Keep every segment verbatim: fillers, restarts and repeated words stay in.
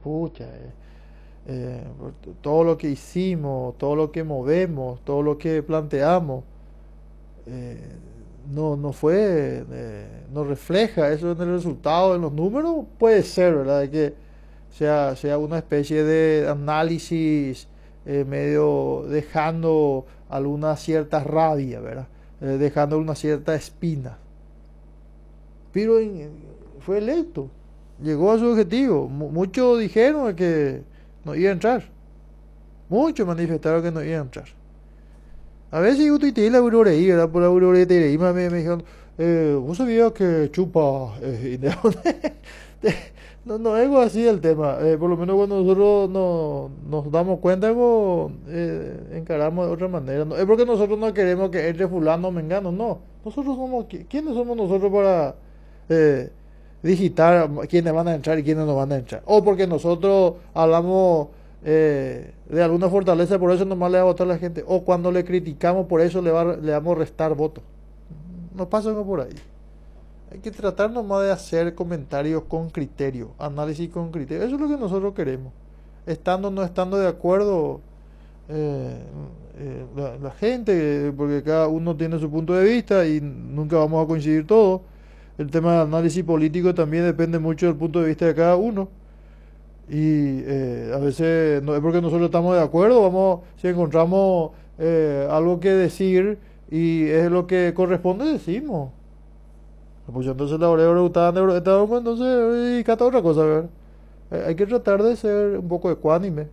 pucha, eh, eh, todo lo que hicimos, todo lo que movemos, todo lo que planteamos, eh, no, no fue, eh, no refleja eso en el resultado, en los números, puede ser, ¿verdad? De que sea, sea una especie de análisis eh, medio dejando alguna cierta rabia, ¿verdad? Eh, dejando una cierta espina. Pero en- fue electo, llegó a su objetivo. Mu- muchos dijeron que no iba a entrar, muchos manifestaron que no iba a entrar. A veces yo tuiteé la Aurora, ¿verdad? Por la Aurora y me, me dijeron, eh, ¿vos sabías que chupa? Eh, y no, no es algo así el tema. Eh, por lo menos cuando nosotros no, nos damos cuenta, algo, eh, encaramos de otra manera. No, es porque nosotros no queremos que entre fulano o mengano, no. Nosotros somos, qui- ¿quiénes somos nosotros para eh, digitar quiénes van a entrar y quiénes no van a entrar? O porque nosotros hablamos eh, de alguna fortaleza, por eso nomás le va a votar a la gente. O cuando le criticamos, por eso le, va, le vamos a restar votos. No pasa algo por ahí. Hay que tratar nomás de hacer comentarios con criterio, análisis con criterio. Eso es lo que nosotros queremos. Estando o no estando de acuerdo eh, eh, la, la gente, porque cada uno tiene su punto de vista y nunca vamos a coincidir todos. El tema del análisis político también depende mucho del punto de vista de cada uno. Y eh, a veces no es porque nosotros estamos de acuerdo, vamos, si encontramos eh, algo que decir y es lo que corresponde, decimos. Pues entonces la hora de gustar entonces y cata otra cosa, ¿verdad? Eh, Hay que tratar de ser un poco ecuánime.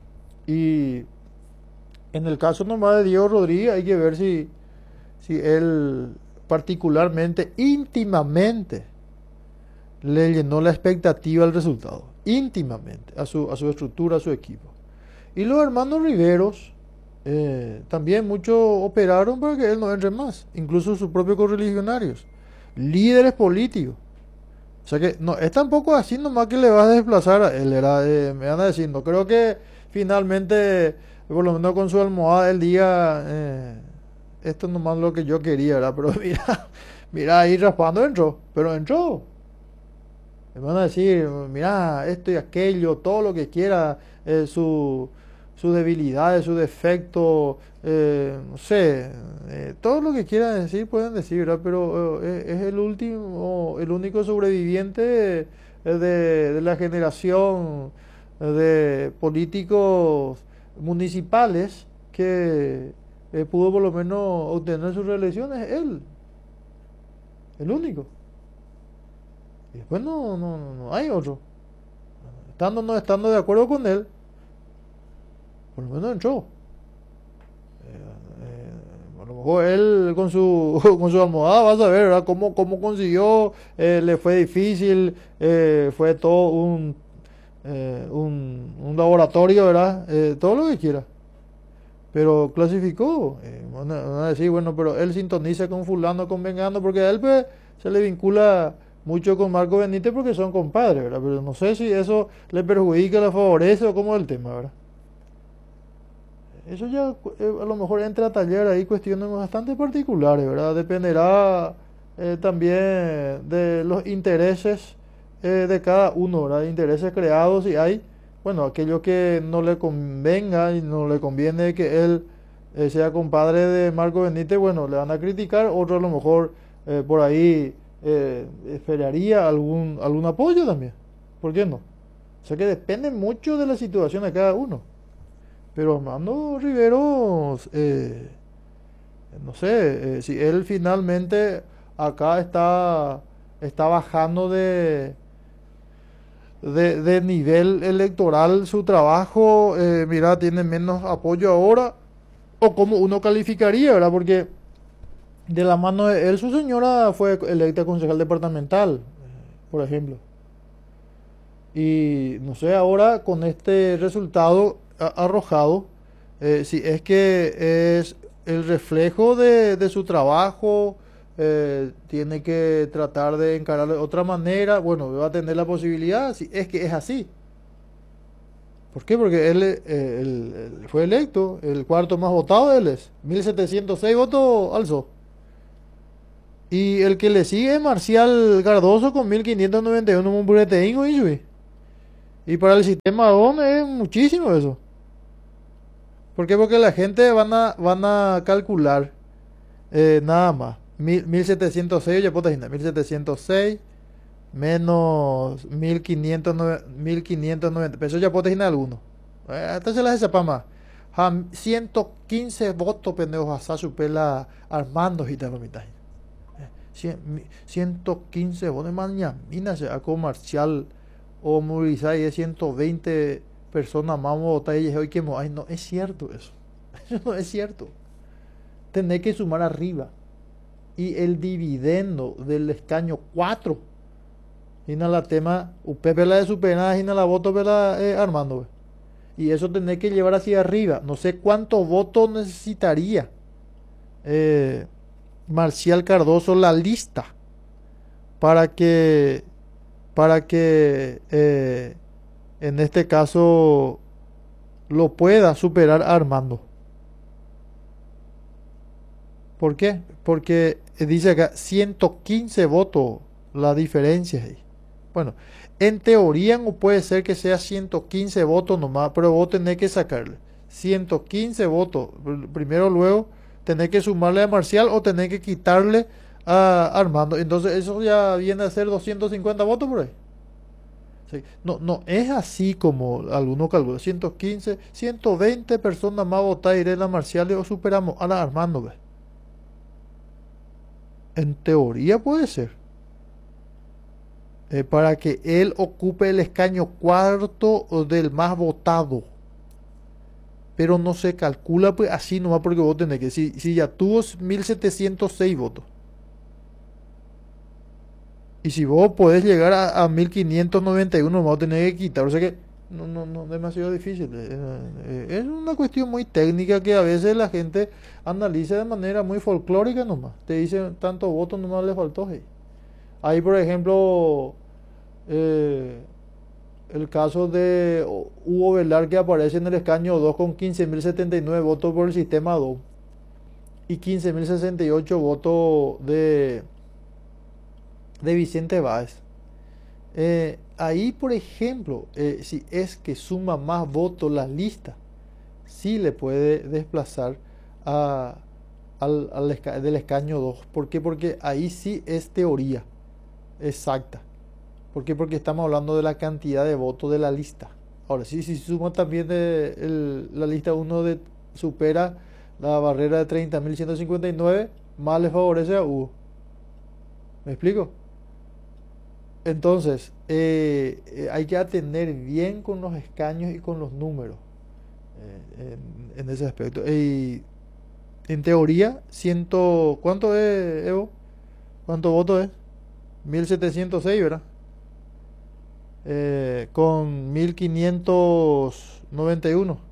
Y en el caso nomás de Diego Rodríguez hay que ver si, si él particularmente, íntimamente, le llenó la expectativa al resultado. Íntimamente, a su, a su estructura, a su equipo. Y los hermanos Riveros eh, también muchos operaron para que él no entre más, incluso sus propios correligionarios, líderes políticos. O sea que no es tampoco así nomás que le vas a desplazar a él, era, eh, me van a decir, no creo que finalmente, por lo menos con su almohada, él diga, eh, esto es nomás lo que yo quería, ¿verdad? Pero mira, mira ahí raspando entró, pero entró. Me van a decir, mira, esto y aquello, todo lo que quiera, eh, su, sus debilidades, sus defectos, eh, no sé, eh, todo lo que quieran decir pueden decir, ¿verdad? Pero eh, es el último, el único sobreviviente eh, de, de la generación de políticos municipales que eh, pudo por lo menos obtener su reelección, es él, el único. Y después no, no, no, no hay otro. Estando o no estando de acuerdo con él, por lo menos entró. Eh, eh, a lo mejor él con su, con su almohada vas a ver, ¿verdad? Cómo, cómo consiguió, eh, le fue difícil, eh, fue todo un, eh, un, un laboratorio, ¿verdad? Eh, todo lo que quiera. Pero clasificó. Eh, van, a, van a decir, bueno, pero él sintoniza con fulano, con vengano, porque a él pues, se le vincula mucho con Marco Benítez porque son compadres, ¿verdad? Pero no sé si eso le perjudica, le favorece o cómo es el tema, ¿verdad? Eso ya eh, a lo mejor entra a tallar ahí cuestiones bastante particulares, ¿verdad? Dependerá eh, también de los intereses eh, de cada uno, ¿verdad? Intereses creados y hay, bueno, aquello que no le convenga y no le conviene que él eh, sea compadre de Marco Benítez, bueno, le van a criticar, otro a lo mejor eh, por ahí eh, esperaría algún, algún apoyo también, ¿por qué no? O sea que depende mucho de la situación de cada uno. Pero Armando Riveros, eh, no sé, eh, si él finalmente acá está, está bajando de, de, de nivel electoral su trabajo, eh, mira, tiene menos apoyo ahora, o cómo uno calificaría, ¿verdad? Porque de la mano de él, su señora fue electa concejal departamental, por ejemplo. Y no sé, ahora con este resultado a- arrojado, eh, si es que es el reflejo de, de su trabajo, eh, tiene que tratar de encararlo de otra manera, bueno, va a tener la posibilidad, si es que es así. ¿Por qué? Porque él, eh, él- él fue electo, el cuarto más votado de él es, mil setecientos seis votos alzó. Y el que le sigue es Marcial Cardoso con mil quinientos noventa y uno, un bureteín, ¿oí? Y para el sistema D O M es muchísimo eso. ¿Por qué? Porque la gente van a, van a calcular eh, nada más. Mil, mil setecientos seis, oye, puta, mil setecientos seis menos mil quinientos noventa pesos, ya puedes ir alguno. Eh, Entonces las sepa más. Ja, ciento quince votos pendejos a su pela Armando y tal mitad. ciento quince votos mañana. Mina se a comercial o movilizar y de ciento veinte personas más votar y hoy que ay, no es cierto eso. Eso no es cierto. Tenés que sumar arriba. Y el dividendo del escaño cuatro. Y la tema, usted ve la de su pena, y la voto ve la eh, Armando. Ve. Y eso tenés que llevar hacia arriba. No sé cuántos votos necesitaría eh, Marcial Cardoso la lista para que, para que eh, en este caso lo pueda superar a Armando. ¿Por qué? Porque dice acá ciento quince votos la diferencia ahí. Bueno, en teoría no puede ser que sea ciento quince votos nomás, pero vos tenés que sacarle ciento quince votos. Primero, luego, tenés que sumarle a Marcial o tenés que quitarle a Armando. Entonces, eso ya viene a ser doscientos cincuenta votos por ahí. Sí. No, no es así como algunos calculan. ciento quince, ciento veinte personas más votar iré a Marcial o superamos a la Armando. ¿Ve? En teoría puede ser. Eh, para que él ocupe el escaño cuarto del más votado. Pero no se calcula pues así nomás porque vos tenés que, si, si ya tuvo mil setecientos seis votos. Y si vos podés llegar a, a mil quinientos noventa y uno, vos tenés que quitar. O sea que no, no, no, demasiado difícil. Eh, eh, es una cuestión muy técnica que a veces la gente analiza de manera muy folclórica nomás. Te dicen tantos votos nomás le faltó. Hey. Ahí, por ejemplo, eh, el caso de Hugo Velar que aparece en el escaño dos con quince mil setenta y nueve votos por el sistema D O M y quince mil sesenta y ocho votos de, de Vicente Báez. Eh, ahí, por ejemplo, eh, si es que suma más votos la lista, sí le puede desplazar a, al, al esca del escaño dos. ¿Por qué? Porque ahí sí es teoría exacta. ¿Por qué? Porque estamos hablando de la cantidad de votos de la lista. Ahora, sí, si suma también de el, la lista uno de, supera la barrera de treinta mil ciento cincuenta y nueve, más le favorece a Hugo. ¿Me explico? Entonces, eh, eh, hay que atender bien con los escaños y con los números eh, en, en ese aspecto. Y en teoría, ciento, ¿cuánto es, Evo? ¿Cuánto voto es? mil setecientos seis, ¿verdad? Eh, con mil quinientos noventa y uno.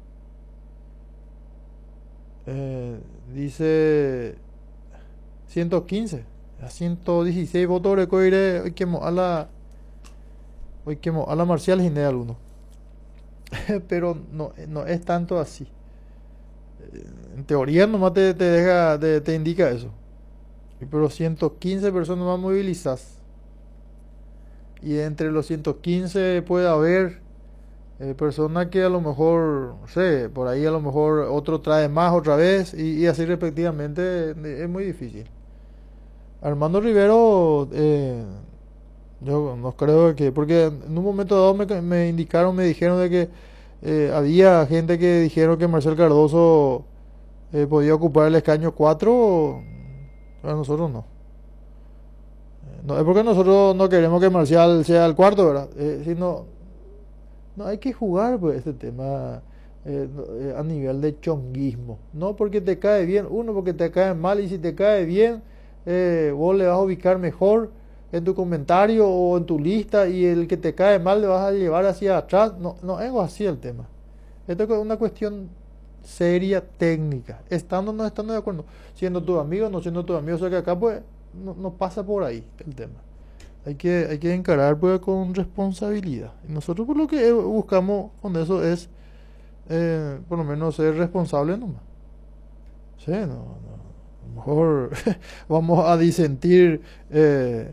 Eh, dice ciento quince. A ciento dieciséis votos recogeré hoy quemo a la hoy quemo a la Marcial Ginea alguno. Pero no, no es tanto así. Eh, En teoría nomás te, te deja, te, te indica eso. Pero ciento quince personas más movilizadas. Y entre los ciento quince puede haber eh, personas que a lo mejor, no sé, por ahí a lo mejor otro trae más otra vez y, y así respectivamente eh, es muy difícil. Armando Rivero, eh, yo no creo que, porque en un momento dado me, me indicaron, me dijeron de que eh, había gente que dijeron que Marcel Cardoso eh, podía ocupar el escaño cuatro, a nosotros no. No es porque nosotros no queremos que Marcial sea el cuarto, ¿verdad? Eh, sino, no hay que jugar pues este tema eh, no, eh, a nivel de chonguismo. No porque te cae bien, uno porque te cae mal y si te cae bien, eh, vos le vas a ubicar mejor en tu comentario o en tu lista y el que te cae mal le vas a llevar hacia atrás. No, no es así el tema. Esto es una cuestión seria, técnica. Estando o no estando de acuerdo. Siendo tu amigo, no siendo tu amigo. O sea que acá pues no, no pasa por ahí el tema. Hay que, hay que encarar pues con responsabilidad. Y nosotros por lo que buscamos con eso es eh, por lo menos ser responsable nomás. Sí, no, no. A lo mejor vamos a disentir eh,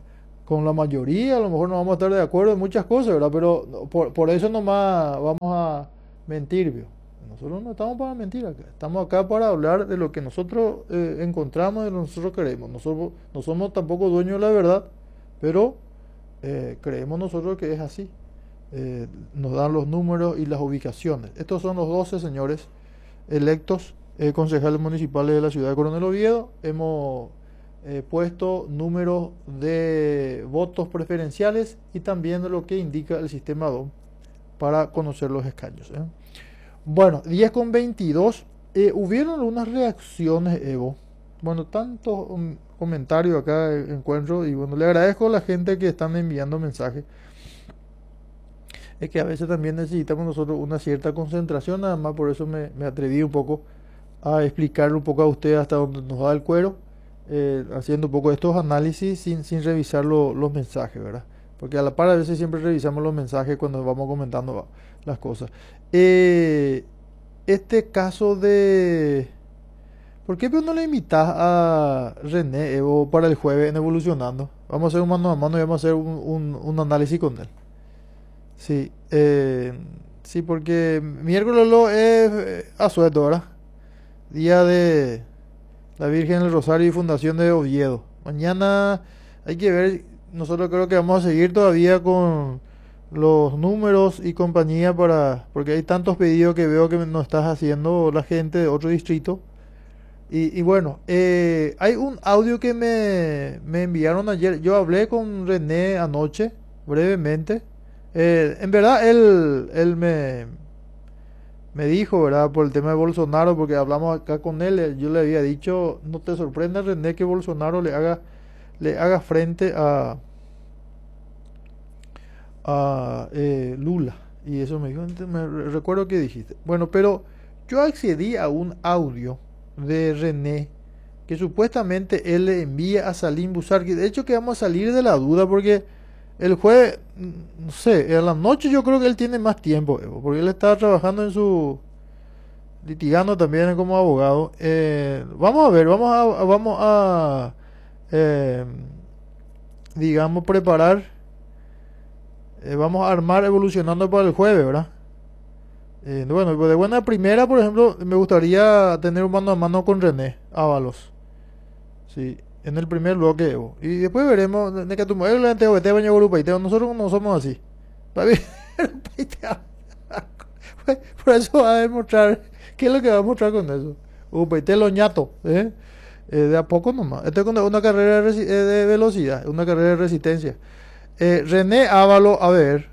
con la mayoría, a lo mejor no vamos a estar de acuerdo en muchas cosas, ¿verdad? Pero por, por eso nomás vamos a mentir, ¿vio? Nosotros no estamos para mentir acá, estamos acá para hablar de lo que nosotros eh, encontramos, de lo que nosotros creemos. Nosotros no somos tampoco dueños de la verdad, pero eh, creemos nosotros que es así. Eh, nos dan los números y las ubicaciones. Estos son los doce señores electos eh, concejales municipales de la ciudad de Coronel Oviedo. Hemos eh, puesto números de votos preferenciales y también de lo que indica el sistema D O M para conocer los escaños, ¿eh? Bueno, diez con veintidós. Eh, hubieron algunas reacciones, Evo. Bueno, tantos um, comentarios acá encuentro y bueno, le agradezco a la gente que están enviando mensajes. Es que a veces también necesitamos nosotros una cierta concentración, nada más por eso me, me atreví un poco a explicarle un poco a usted hasta donde nos da el cuero, eh, haciendo un poco estos análisis sin, sin revisar lo, los mensajes, ¿verdad? Porque a la par a veces siempre revisamos los mensajes cuando vamos comentando las cosas. Eh, este caso de... ¿Por qué no le invitas a René Evo para el jueves en Evolucionando? Vamos a hacer un mano a mano y vamos a hacer un, un, un análisis con él. Sí, eh, sí, porque miércoles lo es eh, asueto, ¿verdad? Día de la Virgen del Rosario y Fundación de Oviedo. Mañana hay que ver, nosotros creo que vamos a seguir todavía con los números y compañía para, porque hay tantos pedidos que veo que nos estás haciendo la gente de otro distrito. Y, y bueno, eh, hay un audio que me, me enviaron ayer. Yo hablé con René anoche, brevemente. Eh, en verdad, él, él me, me dijo, ¿verdad? Por el tema de Bolsonaro, porque hablamos acá con él. Yo le había dicho, no te sorprenda, René, que Bolsonaro le haga, le haga frente a, a eh, Lula. Y eso me dijo, me recuerdo que dijiste. Bueno, pero yo accedí a un audio de René que supuestamente él le envía a Salim Busarqui. De hecho, que vamos a salir de la duda porque el jueves, no sé, en la noche yo creo que él tiene más tiempo, porque él estaba trabajando en su, litigando también como abogado. Eh, vamos a ver, vamos a, vamos a, eh, digamos, preparar, eh, vamos a armar Evolucionando para el jueves, ¿verdad? Eh, bueno, de buena primera, por ejemplo, me gustaría tener un mano a mano con René Ábalos. Sí, en el primer bloque, Evo. Y después veremos de que tu mujer le entego, te baño grupo y nosotros no somos así. ¿Está bien? Por eso va a demostrar. ¿Qué es lo que va a mostrar con eso? Upaite lo ñato, ¿eh? Eh, de a poco nomás. Esto es una carrera de, de velocidad, una carrera de resistencia. Eh, René Ábalos, a ver.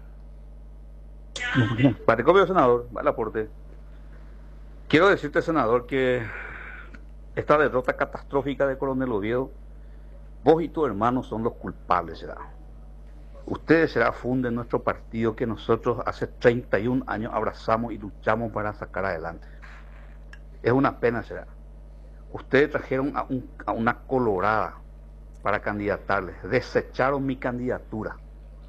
Particopio, senador, al aporte. Quiero decirte, senador, que esta derrota catastrófica de Coronel Oviedo, vos y tu hermano son los culpables, será. Ustedes será funden nuestro partido que nosotros hace treinta y un años abrazamos y luchamos para sacar adelante. Es una pena, será. Ustedes trajeron a, un, a una colorada para candidatarles, desecharon mi candidatura.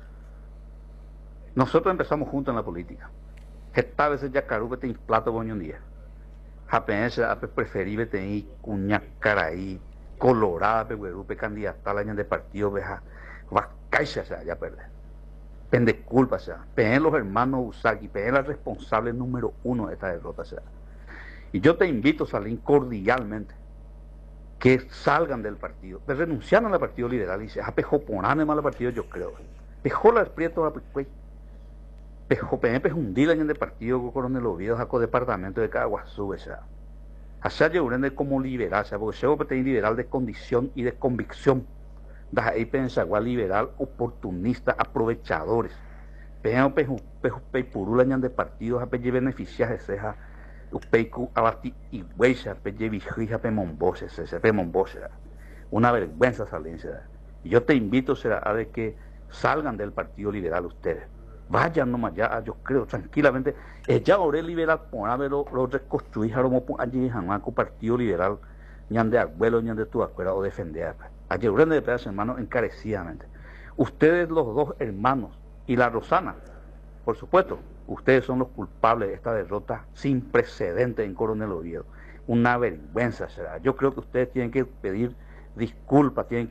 Nosotros empezamos juntos en la política. Esta vez ya carupe te implato boño un día. Japense a preferible tener cuña caraí colorada pe güerupe candidata al año de partido veja va caixa sea ya perder. Pende culpa sea. Pen los hermanos Usagi, pen la responsable número uno de esta derrota sea. Y yo te invito, Salim, cordialmente que salgan del partido, de renunciar al partido liberal y se ha pejo ponane mal al partido, yo creo. Pejo la prieto a pues Pejo P M es un día en el partido con Coronel Oviedo, jaco departamento de Caguazú, o sea. Allá llegué como liberal, o sea, porque yo tengo liberal de condición y de convicción. Da ahí pensa igual liberal, oportunista, aprovechadores. Pejo pejo pejo purula en de partido, a peje beneficias de ceja, upeiku abati y huecha, peje vigija pe monbose, se pe monbose. Una vergüenza salencia. Y yo te invito, será, a de que salgan del partido liberal ustedes. Vayan nomás ya, yo creo, tranquilamente. Ella ahora liberal, por haberlo reconstruir, allí jamás con partido liberal, ñan de abuelo, ñan de tu acuerdo, o defender. Ayer, de pedazos hermanos, encarecidamente. Ustedes, los dos hermanos, y la Rosana, por supuesto, ustedes son los culpables de esta derrota sin precedentes en Coronel Oviedo. Una vergüenza será. Yo creo que ustedes tienen que pedir disculpas, tienen que ir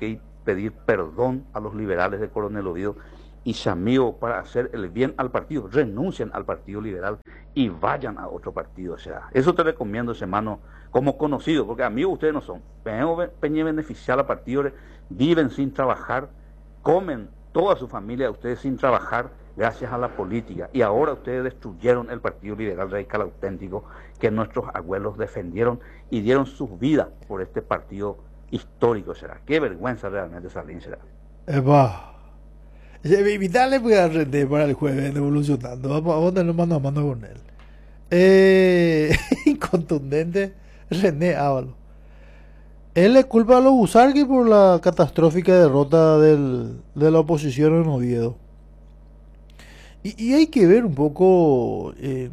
pedir perdón a los liberales de Coronel Oviedo y Samío para hacer el bien al partido, renuncien al Partido Liberal y vayan a otro partido. O sea, eso te recomiendo, hermano, como conocido, porque amigos ustedes no son. Peñe beneficiar al partido, viven sin trabajar, comen toda su familia, ustedes sin trabajar, gracias a la política. Y ahora ustedes destruyeron el Partido Liberal Radical Auténtico, que nuestros abuelos defendieron y dieron sus vidas por este partido histórico. Será qué vergüenza realmente, Salín, será. Epa. Invitarle pues a René para el jueves en Evolucionando. Vamos, vamos a tener mano a mano con él. Eh, incontundente René Ábalos. Él le culpa a los Busargui por la catastrófica derrota del, de la oposición en Oviedo. Y, y hay que ver un poco eh,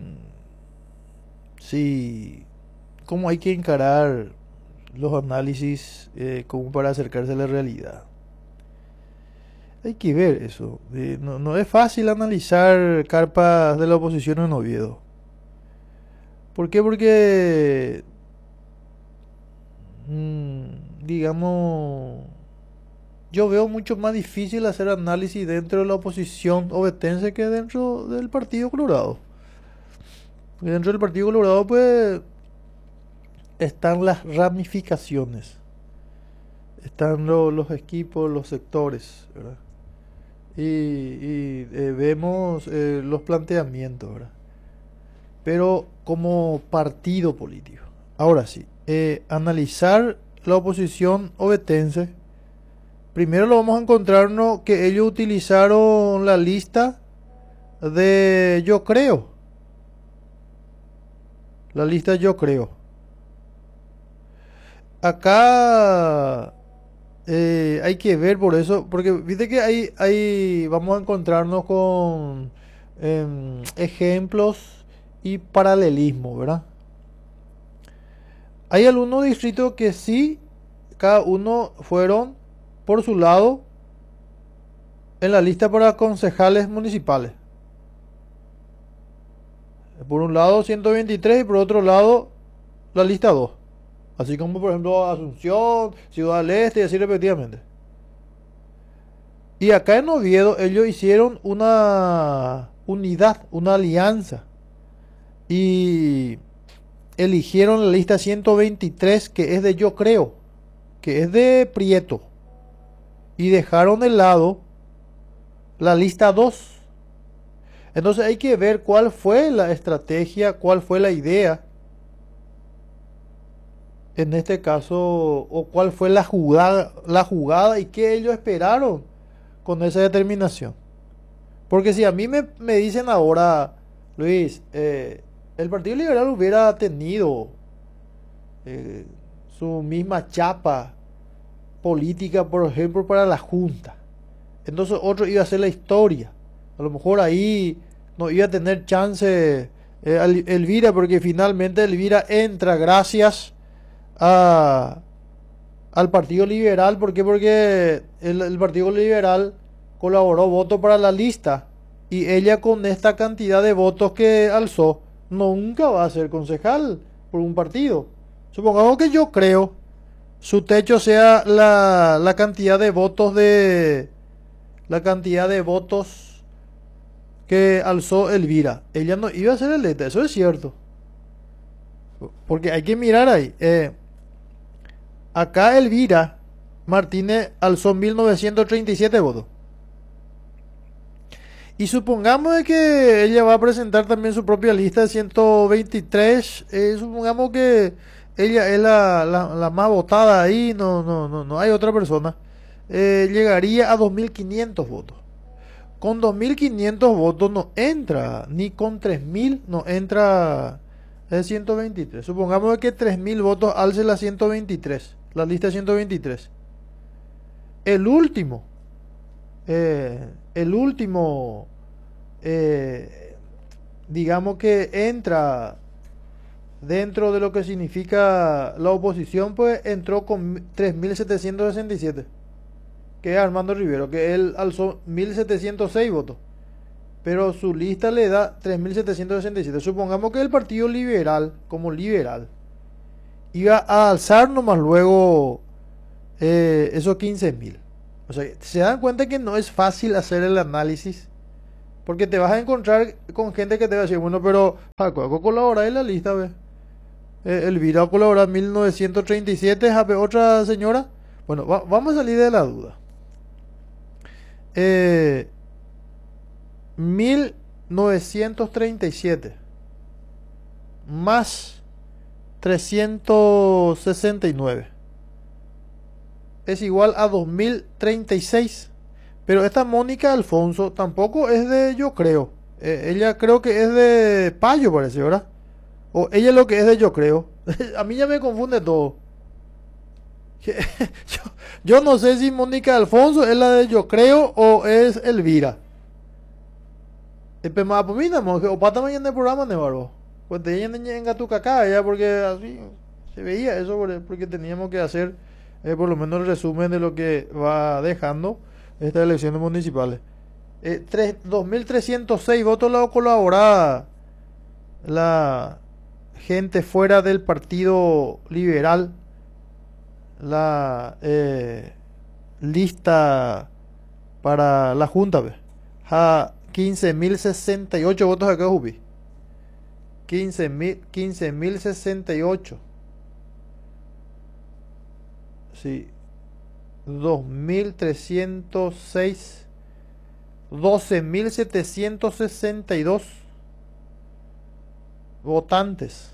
si cómo hay que encarar los análisis eh, como para acercarse a la realidad. Hay que ver eso. Eh, no, no es fácil analizar carpas de la oposición en Oviedo. ¿Por qué? Porque, mmm, digamos, yo veo mucho más difícil hacer análisis dentro de la oposición ovetense que dentro del Partido Colorado. Y dentro del Partido Colorado, pues, están las ramificaciones. Están lo, los equipos, los sectores, ¿verdad? Y, y eh, vemos eh, los planteamientos, ¿verdad? Pero como partido político. Ahora sí, eh, analizar la oposición ovetense. Primero lo vamos a encontrarnos que ellos utilizaron la lista de Yo Creo. La lista Yo Creo. Acá eh, hay que ver por eso, porque viste que ahí, ahí vamos a encontrarnos con eh, ejemplos y paralelismo, ¿verdad? Hay algunos distritos que sí, cada uno fueron por su lado en la lista para concejales municipales. Por un lado ciento veintitrés y por otro lado la lista dos. Así como por ejemplo Asunción, Ciudad del Este y así repetidamente. Y acá en Oviedo ellos hicieron una unidad, una alianza. Y eligieron la lista ciento veintitrés, que es de Yo Creo, que es de Prieto. Y dejaron de lado la lista dos. Entonces hay que ver cuál fue la estrategia, cuál fue la idea. En este caso, o cuál fue la jugada, la jugada y qué ellos esperaron con esa determinación. Porque si a mí me, me dicen ahora, Luis, eh, el Partido Liberal hubiera tenido eh, su misma chapa política, por ejemplo, para la Junta, entonces otro iba a hacer la historia. A lo mejor ahí no iba a tener chance eh, Elvira, porque finalmente Elvira entra gracias a, al Partido Liberal. ¿Por qué? Porque el, el Partido Liberal colaboró voto para la lista y ella, con esta cantidad de votos que alzó, nunca va a ser concejal por un partido. Supongamos que Yo Creo su techo sea la, la cantidad de votos de la cantidad de votos que alzó Elvira. Ella no iba a ser electa, eso es cierto. Porque hay que mirar ahí. Eh, acá Elvira Martínez alzó mil novecientos treinta y siete votos. Y supongamos de que ella va a presentar también su propia lista de ciento veintitrés. Eh, supongamos que ella es la, la, la más votada ahí, no, no, no, no hay otra persona. Eh, llegaría a dos mil quinientos votos. Con dos mil quinientos votos no entra, ni con tres mil no entra el ciento veintitrés. Supongamos que tres mil votos alce la ciento veintitrés, la lista ciento veintitrés. El último, eh, el último, eh, digamos que entra dentro de lo que significa la oposición, pues entró con tres mil setecientos sesenta y siete, que es Armando Rivero, que él alzó mil setecientos seis votos, pero su lista le da tres mil setecientos sesenta y siete. Supongamos que el Partido Liberal, como liberal, iba a alzar nomás luego eh, esos quince mil. O sea, se dan cuenta que no es fácil hacer el análisis, porque te vas a encontrar con gente que te va a decir, bueno, pero Jacobo colabora en la lista, ¿ves? Eh, Elvira colabora en mil novecientos treinta y siete, ¿jape otra señora? Bueno, va- vamos a salir de la duda. Eh, mil novecientos treinta y siete más trescientos sesenta y nueve es igual a dos mil treinta y seis. Pero esta Mónica Alfonso tampoco es de Yo Creo. Eh, ella creo que es de Payo, parece, ¿verdad? O ella lo que es de Yo Creo. A mí ya me confunde todo. yo, yo no sé si Mónica Alfonso es la de Yo Creo o es Elvira. Espema pomina, monje, o pata mañana el programa de barbo. Pues te en tu caca, ya, porque así se veía eso, porque porque teníamos que hacer eh, por lo menos el resumen de lo que va dejando estas elecciones municipales. Eh, tres- dos mil trescientos seis votos la colaborada la gente fuera del Partido Liberal, la eh, lista para la Junta, ¿ve? Ja, quince mil sesenta y ocho votos acá, Jupi. quince mil quince mil sesenta y ocho. Sí. dos mil trescientos seis. doce mil setecientos sesenta y dos votantes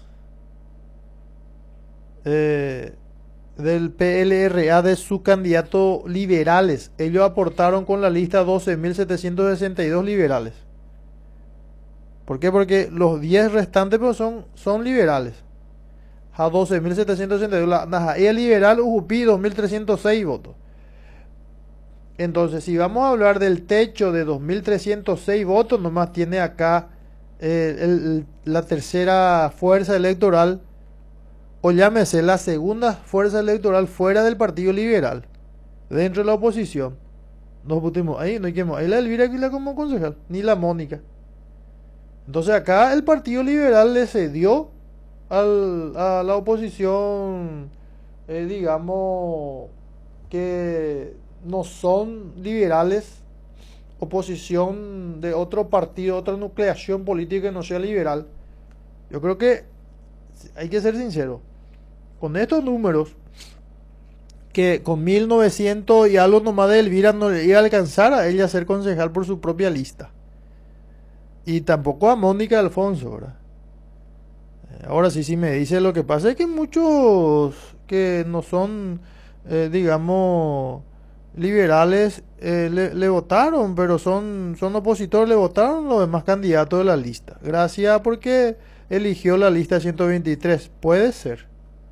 eh, del P L R A de su candidato liberales. Ellos aportaron con la lista doce mil setecientos sesenta y dos liberales. ¿Por qué? Porque los diez restantes pues, son, son liberales. A doce mil setecientos sesenta y dos. La Najaía liberal Ujupi dos mil trescientos seis votos. Entonces, si vamos a hablar del techo de dos mil trescientos seis votos, nomás tiene acá eh, el- la tercera fuerza electoral, o llámese la segunda fuerza electoral fuera del Partido Liberal, dentro de la oposición. Nos pusimos ahí, no hay que ahí la Elvira Aguilar como concejal, ni la Mónica. Entonces acá el Partido Liberal le cedió al- a la oposición, eh, digamos, que no son liberales, oposición de otro partido, otra nucleación política que no sea liberal. Yo creo que hay que ser sincero. Con estos números, que con mil novecientos y algo nomás de Elvira no le iba a alcanzar a ella ser concejal por su propia lista. Y tampoco a Mónica Alfonso, ¿verdad? Eh, Ahora sí, sí me dice, lo que pasa es que muchos que no son, eh, digamos, liberales, eh, le, le votaron, pero son, son opositores, le votaron los demás candidatos de la lista. Gracias porque eligió la lista ciento veintitrés. Puede ser.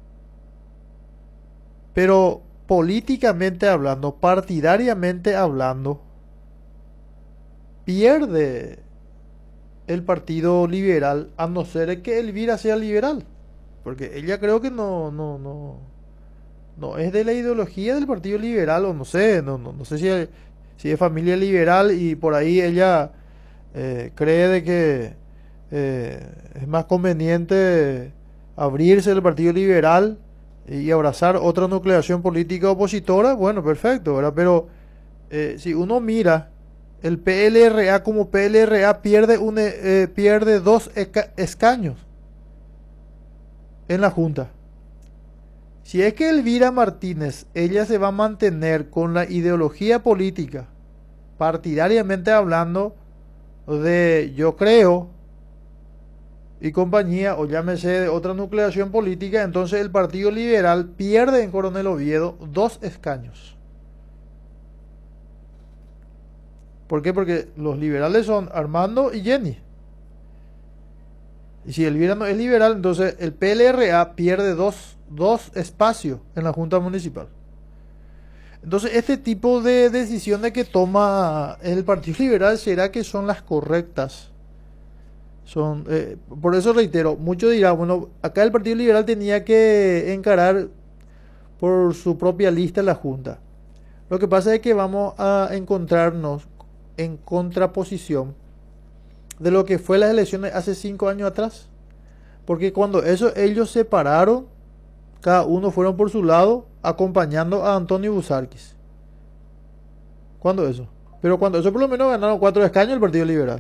Pero políticamente hablando, partidariamente hablando, pierde el Partido Liberal, a no ser que Elvira sea liberal. Porque ella creo que no, no, no, no es de la ideología del Partido Liberal, o no sé, no, no, no sé si, si es familia liberal y por ahí ella eh, cree de que eh, es más conveniente abrirse el Partido Liberal y abrazar otra nucleación política opositora. Bueno, perfecto, ¿verdad? Pero eh, si uno mira el P L R A como P L R A pierde, un, eh, pierde dos esca- escaños en la Junta. Si es que Elvira Martínez, ella se va a mantener con la ideología política, partidariamente hablando, de Yo Creo y compañía, o llámese de otra nucleación política, entonces el Partido Liberal pierde en Coronel Oviedo dos escaños. ¿Por qué? Porque los liberales son Armando y Jenny. Y si Elvira no es liberal, entonces el P L R A pierde dos, dos espacios en la Junta Municipal. Entonces, este tipo de decisiones que toma el Partido Liberal, ¿será que son las correctas? Son, eh, por eso reitero, muchos dirán, bueno, acá el Partido Liberal tenía que encarar por su propia lista la Junta. Lo que pasa es que vamos a encontrarnos en contraposición de lo que fue las elecciones hace cinco años atrás. Porque cuando eso ellos se pararon, cada uno fueron por su lado acompañando a Antonio Busarquis. ¿Cuándo eso? Pero cuando eso por lo menos ganaron cuatro escaños el Partido Liberal.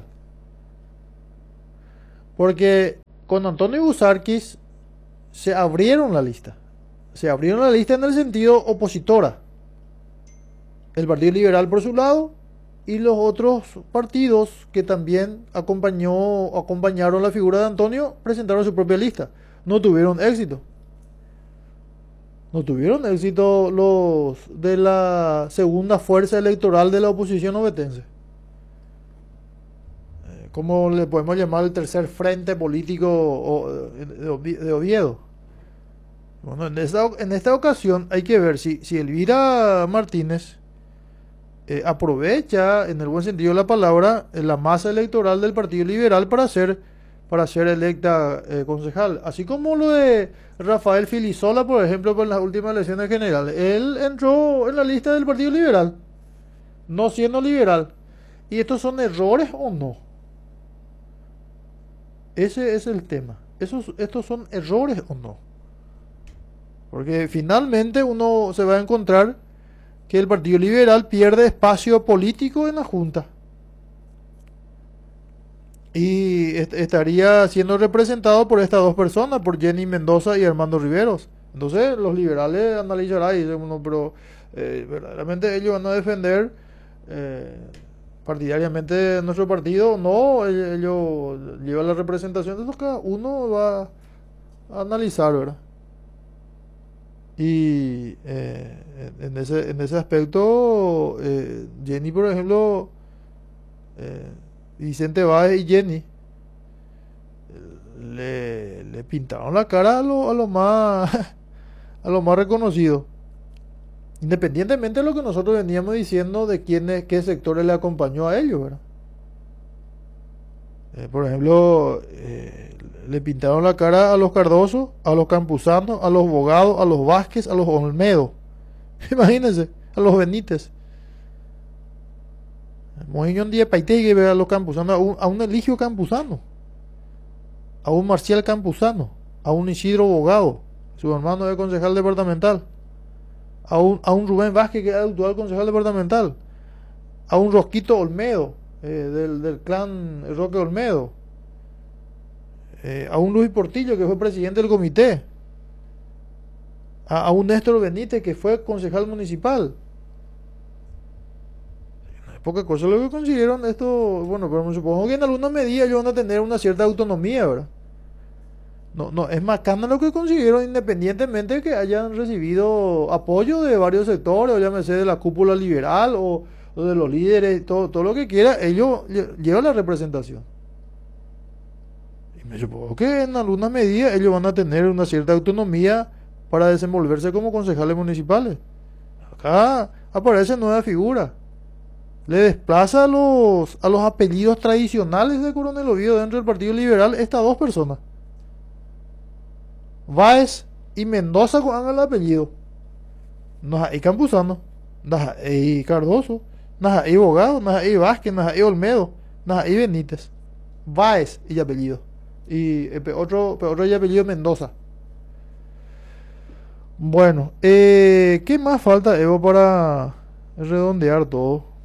Porque con Antonio Busarquis se abrieron la lista. Se abrieron la lista en el sentido opositora. El Partido Liberal por su lado y los otros partidos que también acompañó, acompañaron la figura de Antonio presentaron su propia lista. No tuvieron éxito. No tuvieron éxito los de la segunda fuerza electoral de la oposición ovetense. Eh, ¿Cómo le podemos llamar el tercer frente político de Oviedo? Bueno, en esta, en esta ocasión hay que ver si, si Elvira Martínez eh, aprovecha, en el buen sentido de la palabra, la masa electoral del Partido Liberal para ser, para ser electa eh, concejal. Así como lo de Rafael Filisola, por ejemplo, por las últimas elecciones generales. Él entró en la lista del Partido Liberal, no siendo liberal. ¿Y estos son errores o no? Ese es el tema. ¿Esos, ¿Estos son errores o no? Porque finalmente uno se va a encontrar que el Partido Liberal pierde espacio político en la Junta. Y est estaría siendo representado por estas dos personas, por Jenny Mendoza y Armando Riveros. Entonces los liberales analizarán y dicen, bueno, pero eh, verdaderamente ellos van a defender eh, partidariamente nuestro partido. No, ellos, ellos llevan la representación. Entonces cada uno va a analizar, ¿verdad? Y eh, en, ese, en ese aspecto, eh, Jenny, por ejemplo, eh, Vicente Báez y Jenny le, le pintaron la cara a lo, a lo más a lo más reconocido, independientemente de lo que nosotros veníamos diciendo de quiénes, qué sectores le acompañó a ellos, ¿verdad? Eh, por ejemplo, eh, le pintaron la cara a los Cardoso, a los Campusanos, a los Bogados, a los Vázquez, a los Olmedo. Imagínense, a los Benítez. Mojiñón Díaz Paitegui ve a los Campusanos, a un, a un Eligio Campuzano, a un Marcial Campuzano, a un Isidro Bogado, su hermano de concejal departamental, a un, a un Rubén Vázquez, que es el actual concejal departamental, a un Rosquito Olmedo, eh, del, del clan Roque Olmedo, eh, a un Luis Portillo, que fue presidente del comité, a, a un Néstor Benítez, que fue concejal municipal. Poca cosa lo que consiguieron esto, bueno, pero me supongo que en alguna medida ellos van a tener una cierta autonomía, ¿verdad? No, no, es macana lo que consiguieron, independientemente de que hayan recibido apoyo de varios sectores, o llámese de la cúpula liberal, o, o de los líderes, todo, todo lo que quiera, ellos llevan la representación. Y me supongo que en alguna medida ellos van a tener una cierta autonomía para desenvolverse como concejales municipales. Acá aparece nueva figura. Le desplaza a los, a los apellidos tradicionales de Coronel Oviedo dentro del Partido Liberal estas dos personas. Báez y Mendoza con el apellido. No hay Campuzano, no hay Cardoso, no hay Bogado, no hay Vázquez, no hay Olmedo, no hay Benítez. Báez y apellido. Y eh, otro, otro y apellido Mendoza. Bueno, eh, ¿qué más falta, Evo, para redondear todo?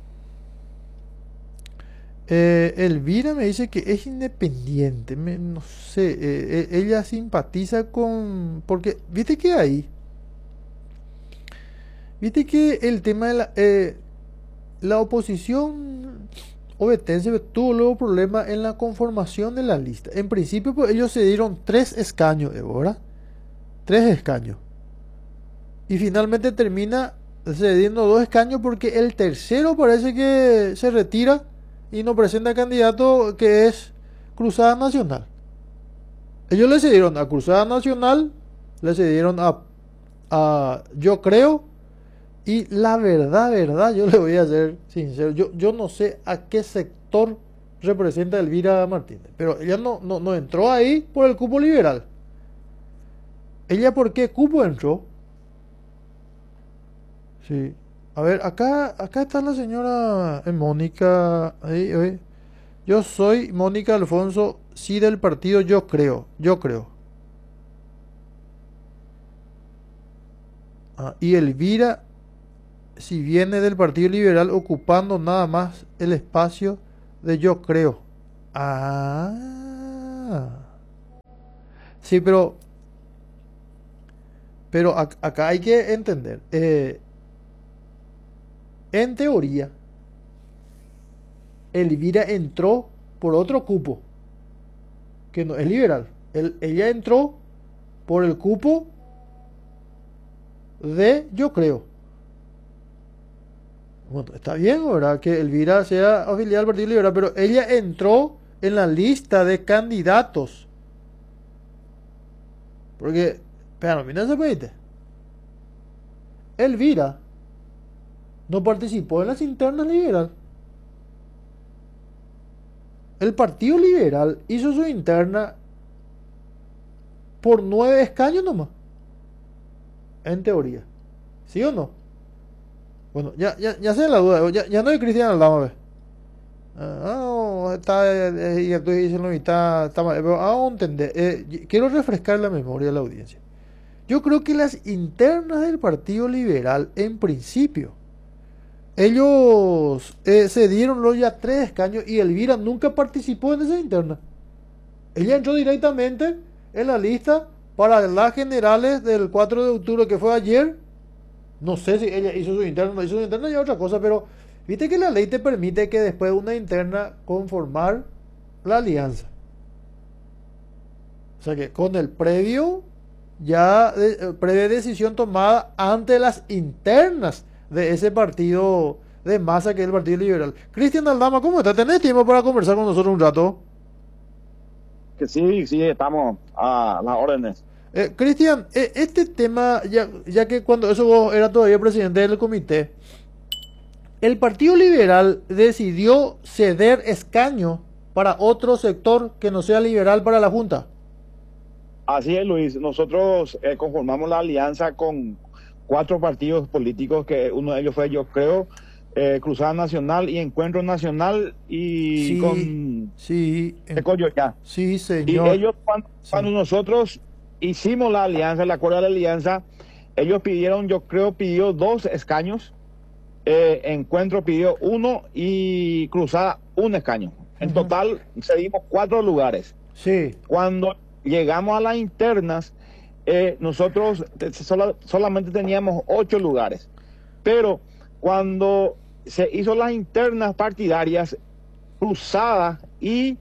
Eh, Elvira me dice que es independiente, me, no sé, eh, eh, ella simpatiza con, porque, viste que ahí, viste que el tema de la, eh, la oposición ovetense tuvo luego problemas en la conformación de la lista. En principio, pues, ellos se dieron tres escaños, ¿verdad? Tres escaños. Y finalmente termina cediendo dos escaños porque el tercero parece que se retira y no presenta candidato, que es Cruzada Nacional. Ellos le cedieron a Cruzada Nacional, le cedieron a, a Yo Creo, y la verdad, verdad, yo le voy a ser sincero, yo, yo no sé a qué sector representa Elvira Martínez, pero ella no, no, no entró ahí por el cupo liberal. ¿Ella por qué cupo entró? Sí. A ver, acá, acá está la señora eh, Mónica. Ahí, ahí. Yo soy Mónica Alfonso, sí, del partido Yo Creo. Yo Creo. Ah, y Elvira si viene del Partido Liberal ocupando nada más el espacio de yo creo. Ah. Sí, pero, pero ac- acá hay que entender. eh, en teoría, Elvira entró por otro cupo, que no es liberal. Él- ella entró por el cupo de yo creo. Bueno, está bien, ¿verdad? Que Elvira sea afiliada al Partido Liberal, pero ella entró en la lista de candidatos. Porque, pero mira ese país. Elvira no participó en las internas liberal. El Partido Liberal hizo su interna por nueve escaños nomás. En teoría. ¿Sí o no? Bueno, ya, ya, ya sé la duda. Ya, ya no hay Cristian Aldama, ¿ves? Ah, no, está, eh, y entonces dicen, no, y está, está mal. Pero aún entender. Eh, y- quiero refrescar la memoria de la audiencia. Yo creo que las internas del Partido Liberal, en principio, ellos eh, se dieron los ya tres escaños y Elvira nunca participó en esa interna. Ella entró directamente en la lista para las generales del cuatro de octubre, que fue ayer. No sé si ella hizo su interna o no hizo su interna, ya otra cosa, pero viste que la ley te permite que después de una interna conformar la alianza. O sea que con el previo, ya de, eh, previa decisión tomada ante las internas de ese partido de masa que es el Partido Liberal. Cristian Aldama, ¿cómo está? ¿Tenés tiempo para conversar con nosotros un rato? Que sí, sí, estamos a las órdenes. Eh, Cristian, eh, este tema, ya, ya que cuando eso vos eras todavía presidente del comité, el Partido Liberal decidió ceder escaño para otro sector que no sea liberal para la Junta. Así es, Luis. Nosotros eh, conformamos la alianza con cuatro partidos políticos, que uno de ellos fue, yo creo, eh, Cruzada Nacional y Encuentro Nacional, y Sí, con sí, en- Tecoyo ya. sí, Y señor. ellos, cuando, Sí. cuando nosotros hicimos la alianza, el acuerdo de la alianza, ellos pidieron, yo creo, pidió dos escaños, eh, Encuentro pidió uno y Cruzada un escaño. En Ujú. total cedimos cuatro lugares. Sí, Cuando llegamos a las internas, eh, nosotros te- sola- solamente teníamos ocho lugares. Pero cuando se hizo las internas partidarias, Cruzada y